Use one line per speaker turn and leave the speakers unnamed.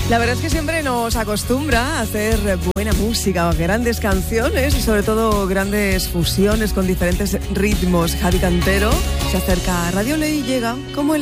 La verdad es que siempre nos acostumbra a hacer buena música, grandes canciones y sobre todo grandes fusiones con diferentes ritmos. Javi Cantero se acerca a Radio Ley y llega como el